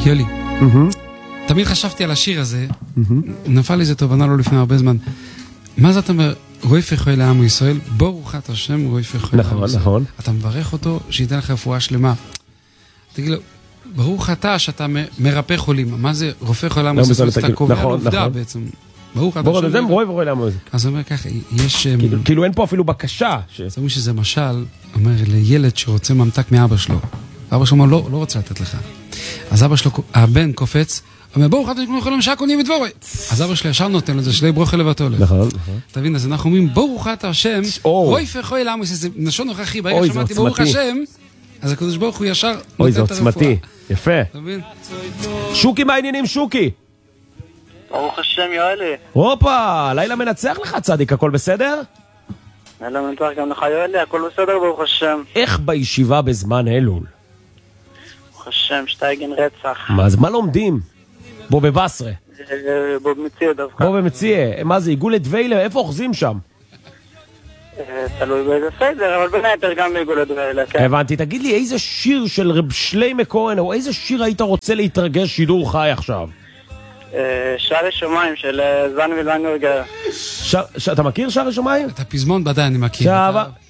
יולי, תמיד חשבתי על השיר הזה, נפל לי זה תובנה לא לפני הרבה זמן. מה זה אתה אומר? רואי פחוי לעם ישראל, ברוך אתה השם רואי פחוי לעם ישראל. נכון. אתה מברך אותו שייתן לך רפואה שלמה. תגיד לו, ברוך אתה שאתה מרפא חולים. מה זה רופא חוי לעם ישראל? אתה קובע לעובדה בעצם. ברוך אתה השם רואי לעם ישראל. אז הוא אומר ככה, יש... כאילו אין פה אפילו בקשה. זאת אומרת שזה משל, אומר לילד שרוצה ממתק מאבא שלו. אבא שלו אומר, לא רוצה לתת לך. אז אבא שלו, הבן קופץ, אומר, ברוך אתה כמו יכולים שהקונים ודבורי. אז אבא שלי ישר נותן לזה, שלי ברוך אלה ותולה. נכון. תבין, אז אנחנו אומרים, ברוך אתה השם, רואי פחוי לעם ישראל, זה נשון נוכחי, ברגע שמעתי ברוך השם, אז הקדוש ברוך הוא ישר נותן את הרפואה. אוי, זה עוצמתי, יפה. שוקי, מה העניינים, שוקי? ברוך השם, יואלי. הופה, לילה מנצח לך, צדיק, הכל בסדר? לילה מנצח גם לך, יואלי, הכל בסדר, ברוך השם. איך בישיבה בזמן אלול? ברוך השם, שטייגן רצח. מה, אז מה לומדים? בו בבסרה. בו במציע דווקא. בו במציע. מה זה, עיגול לדווילה? איפה אוחזים שם? תלוי באיזה סדר, אבל בין היתר גם בעיגול לדווילה, כן. הבנתי, תגיד לי, איזה שיר של רב שלמה כהן, או איזה שיר היית רוצה להתרגש שידור חי עכשיו? שערי שמיים של זן וילנגרגר. אתה מכיר שערי שמיים? את הפזמון בדי אני מכיר.